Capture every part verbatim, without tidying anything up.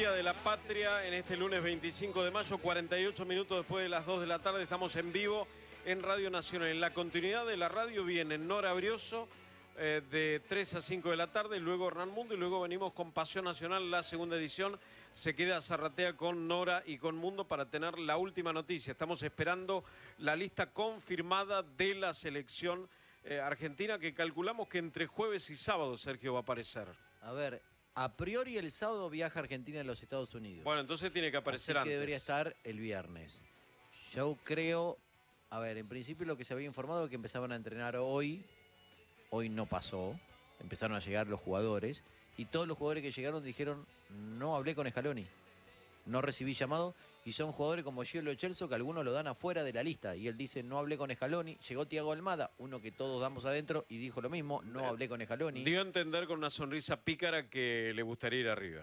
Día de la Patria en este lunes veinticinco de mayo, cuarenta y ocho minutos después de las dos de la tarde. Estamos en vivo en Radio Nacional. En la continuidad de la radio viene Nora Brioso eh, de tres a cinco de la tarde, luego Hernán Mundo y luego venimos con Pasión Nacional, la segunda edición. Se queda Zarratea con Nora y con Mundo para tener la última noticia. Estamos esperando la lista confirmada de la selección eh, argentina, que calculamos que entre jueves y sábado, Sergio, va a aparecer. A ver, a priori el sábado viaja Argentina a los Estados Unidos. Bueno, entonces tiene que aparecer Así que antes. debería estar el viernes. Yo creo, a ver, en principio lo que se había informado es que empezaban a entrenar hoy. Hoy no pasó. Empezaron a llegar los jugadores. Y todos los jugadores que llegaron dijeron, no hablé con Scaloni. No recibí llamado. Y son jugadores como Gio Chelso, que algunos lo dan afuera de la lista. Y él dice, no hablé con Scaloni. Llegó Thiago Almada, uno que todos damos adentro, y dijo lo mismo, no hablé con Scaloni. Dio a entender con una sonrisa pícara que le gustaría ir a River.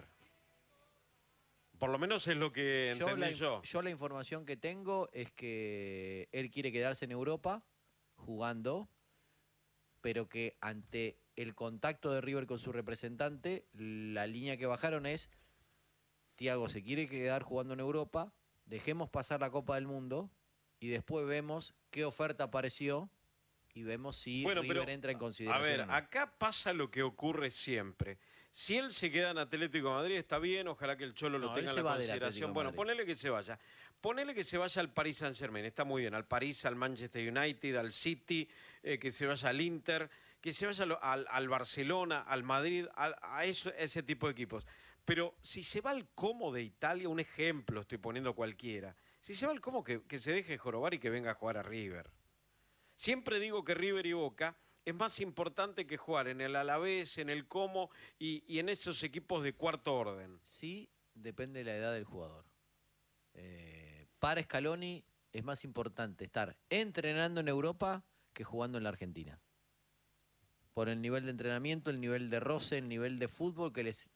Por lo menos es lo que yo entendí la, yo. Yo la información que tengo es que él quiere quedarse en Europa jugando, pero que ante el contacto de River con su representante, la línea que bajaron es: Thiago se quiere quedar jugando en Europa, dejemos pasar la Copa del Mundo y después vemos qué oferta apareció y vemos si bueno, River pero, entra en consideración. A ver, o no. acá pasa lo que ocurre siempre. Si él se queda en Atlético de Madrid, está bien, ojalá que el Cholo lo No, tenga él en se la va del consideración. Atlético de Bueno, Madrid. ponele que se vaya. Ponele que se vaya al Paris Saint-Germain, está muy bien, al París, al Manchester United, al City, eh, que se vaya al Inter, que se vaya al, al Barcelona, al Madrid, a, a, eso, a ese tipo de equipos. Pero si se va al Como de Italia, un ejemplo, estoy poniendo cualquiera, si se va al Como, que, que se deje jorobar y que venga a jugar a River. Siempre digo que River y Boca es más importante que jugar en el Alavés, en el Como y, y en esos equipos de cuarto orden. Sí, depende de la edad del jugador. Eh, para Scaloni es más importante estar entrenando en Europa que jugando en la Argentina. Por el nivel de entrenamiento, el nivel de roce, el nivel de fútbol que les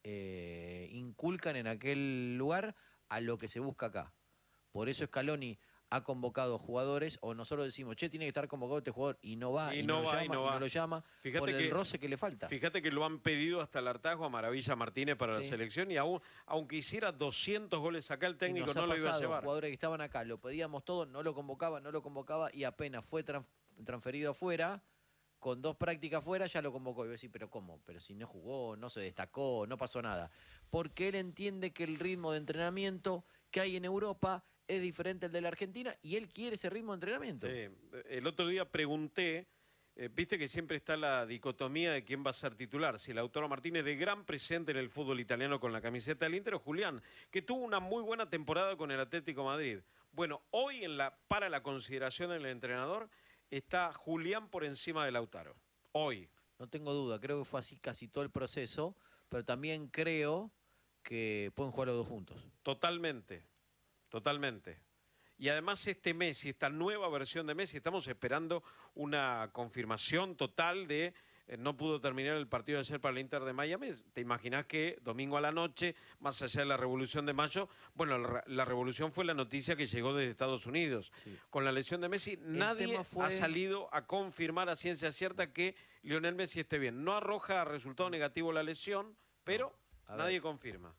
eh, inculcan en aquel lugar a lo que se busca acá. Por eso Scaloni ha convocado jugadores, o nosotros decimos, che, tiene que estar convocado este jugador, y no va, y, y, no, no, va, llama, y, no, va. y no lo llama, fíjate por que, el roce que le falta. Fíjate que lo han pedido hasta el hartazgo a Maravilla Martínez para sí. la selección, y aún, aunque hiciera doscientos goles acá, el técnico no lo iba a llevar. Jugadores que estaban acá, lo pedíamos todo, no lo convocaba, no lo convocaba, y apenas fue trans, transferido afuera, con dos prácticas fuera, ya lo convocó. Y voy a decir, pero ¿cómo? Pero si no jugó, no se destacó, no pasó nada. Porque él entiende que el ritmo de entrenamiento que hay en Europa es diferente al de la Argentina y él quiere ese ritmo de entrenamiento. Sí. El otro día pregunté, eh, viste que siempre está la dicotomía de quién va a ser titular, si Lautaro Martínez, de gran presente en el fútbol italiano con la camiseta del Inter, o Julián, que tuvo una muy buena temporada con el Atlético de Madrid. Bueno, hoy en la, para la consideración del entrenador está Julián por encima de Lautaro. Hoy. No tengo duda, creo que fue así casi todo el proceso, pero también creo que pueden jugar los dos juntos. Totalmente, totalmente. Y además este Messi, esta nueva versión de Messi, estamos esperando una confirmación total de... Eh, no pudo terminar el partido de ayer para el Inter de Miami. ¿Te imaginas que domingo a la noche, más allá de la Revolución de Mayo, bueno, la, la Revolución fue la noticia que llegó desde Estados Unidos. Sí. Con la lesión de Messi, el nadie fue... ha salido a confirmar a ciencia cierta que Lionel Messi esté bien. No arroja resultado negativo la lesión, pero no, nadie ver. confirma.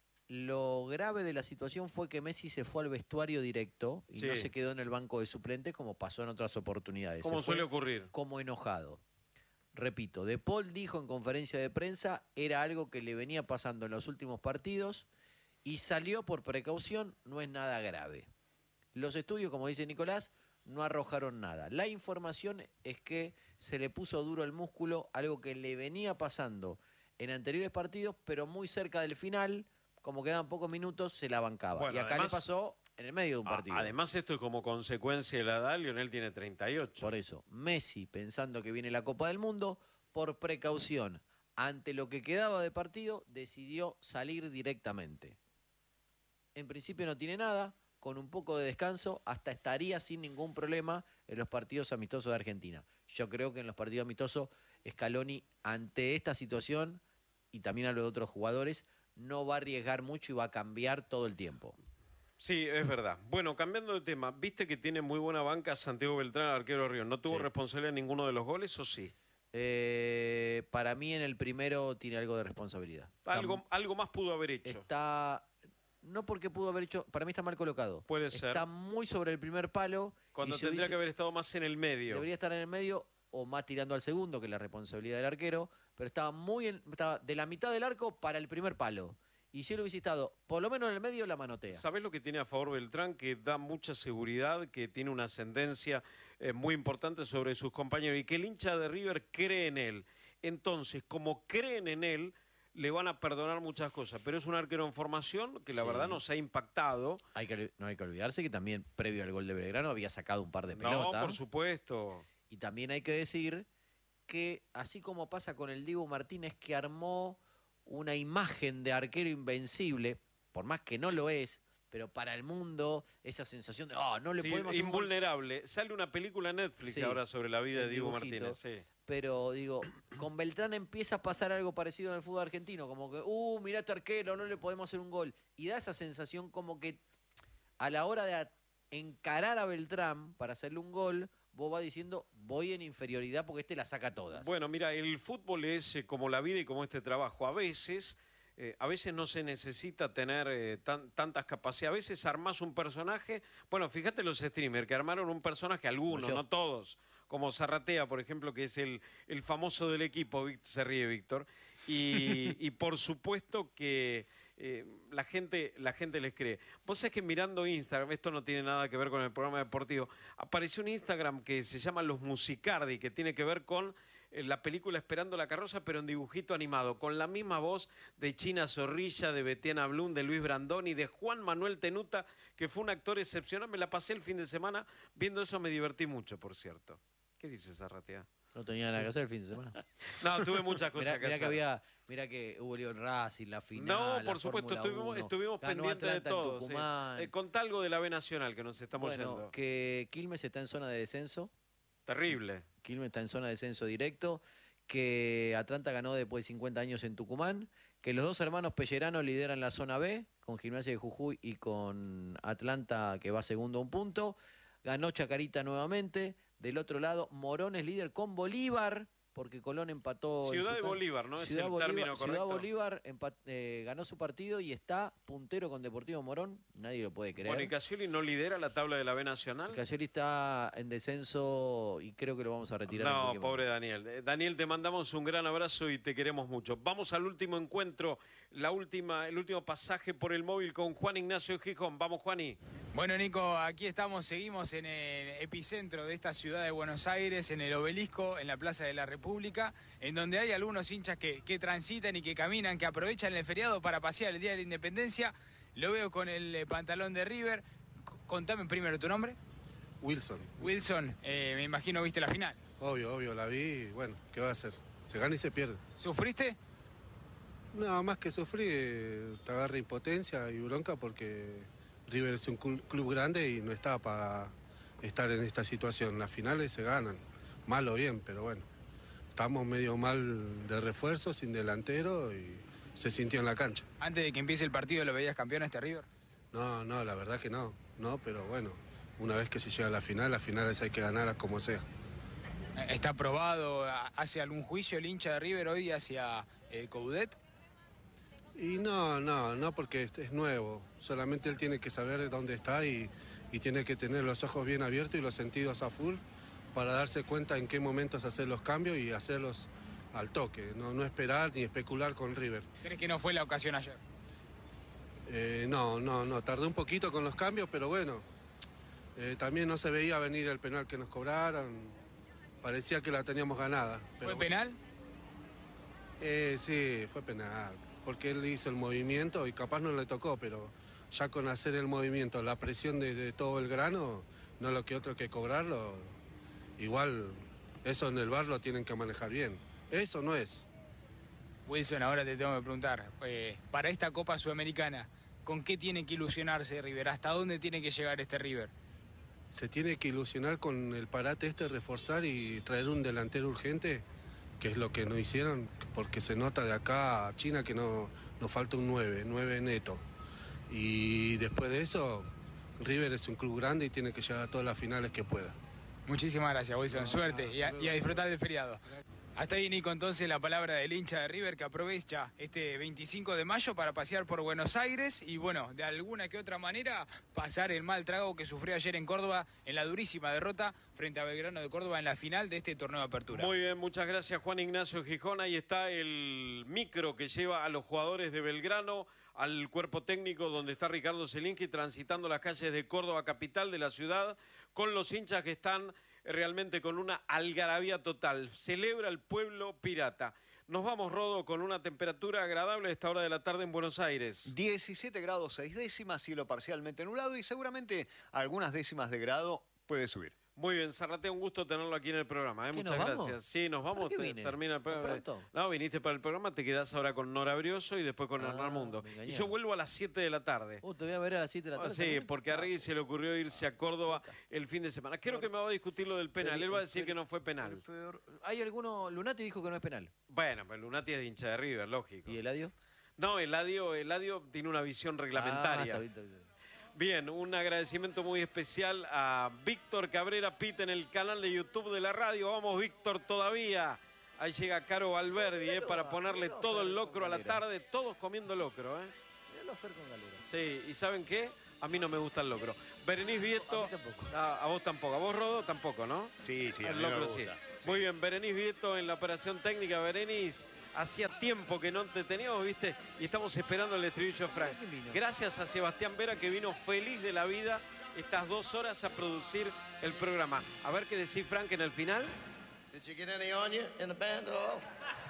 Lo grave de la situación fue que Messi se fue al vestuario directo y sí. no se quedó en el banco de suplentes como pasó en otras oportunidades. Como suele ocurrir. Como enojado. Repito, De Paul dijo en conferencia de prensa, era algo que le venía pasando en los últimos partidos y salió por precaución, no es nada grave. Los estudios, como dice Nicolás, no arrojaron nada. La información es que se le puso duro el músculo, algo que le venía pasando en anteriores partidos, pero muy cerca del final, como quedaban pocos minutos, se la bancaba. Bueno, y acá además, le pasó en el medio de un partido. Además, esto es como consecuencia de la edad, Lionel tiene treinta y ocho. Por eso, Messi, pensando que viene la Copa del Mundo, por precaución, ante lo que quedaba de partido, decidió salir directamente. En principio no tiene nada, con un poco de descanso, hasta estaría sin ningún problema en los partidos amistosos de Argentina. Yo creo que en los partidos amistosos, Scaloni, ante esta situación, y también hablo de otros jugadores, no va a arriesgar mucho y va a cambiar todo el tiempo. Sí, es verdad. Bueno, cambiando de tema, ¿viste que tiene muy buena banca Santiago Beltrán, el arquero Ríos? ¿No tuvo sí. responsabilidad en ninguno de los goles o sí? Eh, para mí en el primero tiene algo de responsabilidad. Algo, está, algo más pudo haber hecho. Está, no porque pudo haber hecho, para mí está mal colocado. Puede está ser. Está muy sobre el primer palo. Cuando y tendría hubiese, que haber estado más en el medio. Debería estar en el medio o más tirando al segundo, que es la responsabilidad del arquero, pero estaba muy en, estaba de la mitad del arco para el primer palo. Y si él hubiese estado por lo menos en el medio, la manotea. ¿Sabés lo que tiene a favor Beltrán? Que da mucha seguridad, que tiene una ascendencia eh, muy importante sobre sus compañeros y que el hincha de River cree en él. Entonces, como creen en él, le van a perdonar muchas cosas. Pero es un arquero en formación que la sí. verdad nos ha impactado. Hay que, no hay que olvidarse que también, previo al gol de Belgrano, había sacado un par de pelotas. No, por supuesto. Y también hay que decir que, así como pasa con el Dibu Martínez, que armó una imagen de arquero invencible, por más que no lo es, pero para el mundo, esa sensación de, oh, no le sí, podemos... invulnerable. Un... Sale una película en Netflix sí, ahora sobre la vida de Dibu Martínez. Sí. Pero, digo, con Beltrán empieza a pasar algo parecido en el fútbol argentino, como que, uh, mirá este arquero, no le podemos hacer un gol. Y da esa sensación como que a la hora de encarar a Beltrán para hacerle un gol, vos vas diciendo, voy en inferioridad porque este la saca todas. Bueno, mira, el fútbol es eh, como la vida y como este trabajo. A veces, eh, a veces no se necesita tener eh, tan, tantas capacidades. A veces armás un personaje. Bueno, fíjate los streamers que armaron un personaje, algunos, no todos. Como Zarratea, por ejemplo, que es el, el famoso del equipo. Se ríe Víctor. Y, y por supuesto que... Eh, la gente la gente les cree. Vos sabés que mirando Instagram, esto no tiene nada que ver con el programa deportivo, apareció un Instagram que se llama Los Musicardi, que tiene que ver con eh, la película Esperando la carroza, pero en dibujito animado, con la misma voz de China Zorrilla, de Betiana Blum, de Luis Brandoni, de Juan Manuel Tenuta, que fue un actor excepcional. Me la pasé el fin de semana viendo eso, me divertí mucho, por cierto. ¿Qué dices, Zarratea? No tenía nada que hacer el fin de semana. No, tuve muchas cosas mirá, que mirá hacer. Que había, mirá que hubo León Racing, la final. No, por la supuesto, estuvimos, estuvimos pendientes de todo. Sí. Eh, contá algo de la B Nacional que nos estamos bueno, yendo. Que Quilmes está en zona de descenso. Terrible. Quilmes está en zona de descenso directo. Que Atlanta ganó después de cincuenta años en Tucumán. Que los dos hermanos Pellerano lideran la zona B, con Gimnasia de Jujuy y con Atlanta, que va segundo a un punto. Ganó Chacarita nuevamente. Del otro lado, Morón es líder con Bolívar, porque Colón empató... Ciudad de Bolívar, ¿no? Ciudad es el Bolívar, término correcto. Ciudad Bolívar empat, eh, ganó su partido y está puntero con Deportivo Morón. Nadie lo puede creer. Bueno, ¿y Cassioli no lidera la tabla de la B Nacional? Cassioli está en descenso y creo que lo vamos a retirar. No, pobre Daniel. Eh, Daniel, te mandamos un gran abrazo y te queremos mucho. Vamos al último encuentro, la última, el último pasaje por el móvil con Juan Ignacio Gijón. Vamos, Juani. Bueno, Nico, aquí estamos, seguimos en el epicentro de esta ciudad de Buenos Aires, en el Obelisco, en la Plaza de la República, en donde hay algunos hinchas que, que transitan y que caminan, que aprovechan el feriado para pasear el Día de la Independencia. Lo veo con el eh, pantalón de River. C contame primero tu nombre. Wilson. Wilson, eh, me imagino viste la final. Obvio, obvio, la vi. Bueno, ¿qué va a hacer? Se gana y se pierde. ¿Sufriste? No, más que sufrí, te agarra impotencia y bronca porque River es un club grande y no está para estar en esta situación. Las finales se ganan, mal o bien, pero bueno. Estamos medio mal de refuerzo, sin delantero y se sintió en la cancha. ¿Antes de que empiece el partido lo veías campeón a este River? No, no, la verdad que no. No, pero bueno, una vez que se llega a la final, las finales hay que ganarlas como sea. ¿Está aprobado? ¿Hace algún juicio el hincha de River hoy hacia eh, Coudet? Y no, no, no porque es nuevo. Solamente él tiene que saber de dónde está y, y tiene que tener los ojos bien abiertos y los sentidos a full para darse cuenta en qué momentos hacer los cambios y hacerlos al toque. No, no esperar ni especular con River. ¿Crees que no fue la ocasión ayer? Eh, no, no, no. Tardé un poquito con los cambios, pero bueno. Eh, también no se veía venir el penal que nos cobraron. Parecía que la teníamos ganada. Pero ¿Fue penal? Eh, sí, fue penal. Porque él hizo el movimiento y capaz no le tocó, pero ya con hacer el movimiento, la presión de, de todo el grano, no lo que otro que cobrarlo, igual eso en el bar lo tienen que manejar bien. Eso no es. Wilson, ahora te tengo que preguntar, eh, para esta Copa Sudamericana, ¿con qué tiene que ilusionarse River? ¿Hasta dónde tiene que llegar este River? Se tiene que ilusionar con el parate este, reforzar y traer un delantero urgente, que es lo que no hicieron, porque se nota de acá a China que no nos falta un nueve, nueve neto. Y después de eso, River es un club grande y tiene que llegar a todas las finales que pueda. Muchísimas gracias, Wilson. Suerte y a, y a disfrutar del feriado. Hasta ahí, Nico, entonces la palabra del hincha de River que aprovecha este veinticinco de mayo para pasear por Buenos Aires y, bueno, de alguna que otra manera pasar el mal trago que sufrió ayer en Córdoba en la durísima derrota frente a Belgrano de Córdoba en la final de este torneo de apertura. Muy bien, muchas gracias, Juan Ignacio Gijón. Ahí está el micro que lleva a los jugadores de Belgrano al cuerpo técnico, donde está Ricardo Zielinski transitando las calles de Córdoba, capital de la ciudad, con los hinchas que están realmente con una algarabía total. Celebra el pueblo pirata. Nos vamos, Rodo, con una temperatura agradable a esta hora de la tarde en Buenos Aires. diecisiete grados seis décimas, cielo parcialmente nublado y seguramente algunas décimas de grado puede subir. Muy bien, Zarratea, un gusto tenerlo aquí en el programa. ¿eh? ¿Qué, Muchas nos gracias. vamos? Sí, nos vamos. ¿Para qué te- vine? termina el programa. ¿Tan pronto? No, viniste para el programa, te quedás ahora con Nora Brioso y después con Ah, Hernán Mundo. me Y engañaron. yo vuelvo a las siete de la tarde. Uh, te voy a ver a las siete de la Ah, tarde. sí, también. porque a Ah, Regui se le ocurrió irse a Córdoba el fin de semana. Creo que me va a discutir lo del penal. Él va a decir que no fue penal. ¿Hay alguno? Lunati dijo que no es penal. Bueno, pues Lunati es de hincha de River, lógico. ¿Y Eladio? No, Eladio, Eladio tiene una visión Ah, reglamentaria. está bien, está bien. Bien, un agradecimiento muy especial a Víctor Cabrera Pita en el canal de YouTube de la radio. Vamos, Víctor, todavía. Ahí llega Caro Valverdi eh, para ponerle todo el locro a la tarde. Todos comiendo locro. ¿eh? Míralo Fer con galera. Sí, ¿y saben qué? A mí no me gusta el locro. Berenice Vieto, A mí tampoco. a, a vos tampoco. A vos, Rodo, tampoco, ¿no? Sí, sí, a El mí me locro gusta. sí. Sí. Muy bien, Berenice Vieto en la operación técnica. Berenice, hacía tiempo que no te teníamos, ¿viste? Y estamos esperando el estribillo Frank. ¿Quién vino? Gracias a Sebastián Vera, que vino feliz de la vida estas dos horas a producir el programa. A ver qué decís, Frank, en el final. Did you get any on you in the band at all?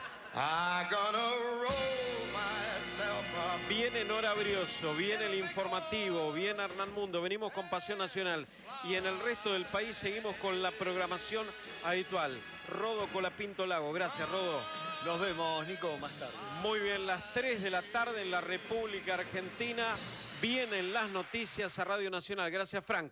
I'm gonna roll myself up. Viene Nora Brioso, viene el informativo, viene Hernán Mundo, venimos con Pasión Nacional. Y en el resto del país seguimos con la programación habitual. Rodo Colapinto Lago. Gracias, Rodo. Nos vemos, Nico, más tarde. Muy bien, las tres de la tarde en la República Argentina. Vienen las noticias a Radio Nacional. Gracias, Frank.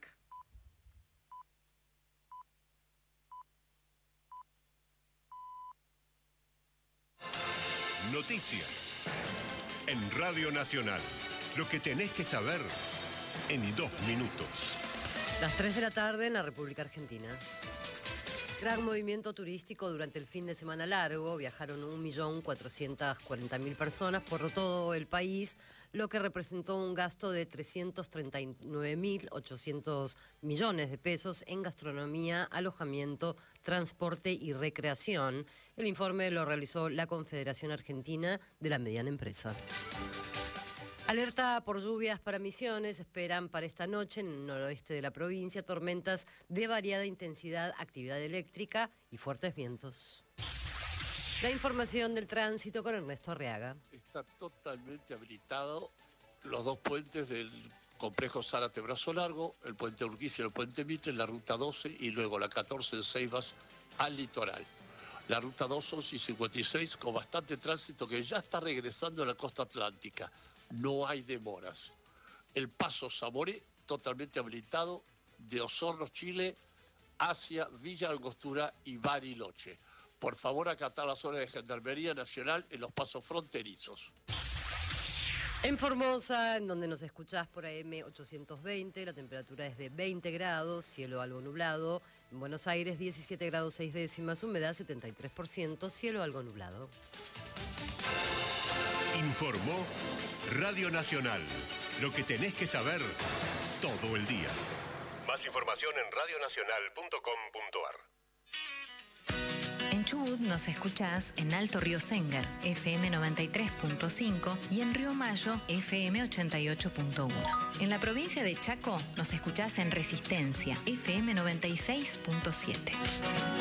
Noticias en Radio Nacional. Lo que tenés que saber en dos minutos. Las tres de la tarde en la República Argentina. Gran movimiento turístico durante el fin de semana largo. Viajaron un millón cuatrocientas cuarenta mil personas por todo el país, lo que representó un gasto de trescientos treinta y nueve mil ochocientos millones de pesos en gastronomía, alojamiento, transporte y recreación. El informe lo realizó la Confederación Argentina de la Mediana Empresa. Alerta por lluvias para Misiones. Esperan para esta noche en el noroeste de la provincia tormentas de variada intensidad, actividad eléctrica y fuertes vientos. La información del tránsito con Ernesto Arriaga. Está totalmente habilitado los dos puentes del complejo Zárate Brazo Largo, el puente Urquiza y el puente Mitre, la ruta doce y luego la catorce en Ceibas al litoral. La ruta dos, once y cincuenta y seis con bastante tránsito que ya está regresando a la costa atlántica. No hay demoras. El paso Zamoré totalmente habilitado de Osorno, Chile, hacia Villa Angostura y Bariloche. Por favor, acatar la zona de Gendarmería Nacional en los pasos fronterizos. En Formosa, en donde nos escuchás por A M ochocientos veinte, la temperatura es de veinte grados, cielo algo nublado. En Buenos Aires, diecisiete grados seis décimas, humedad setenta y tres por ciento, cielo algo nublado. Informó Radio Nacional. Lo que tenés que saber todo el día. Más información en radio nacional punto com punto ar. En Chubut nos escuchás en Alto Río Sengar, F M noventa y tres punto cinco y en Río Mayo, F M ochenta y ocho punto uno. En la provincia de Chaco nos escuchás en Resistencia, F M noventa y seis punto siete.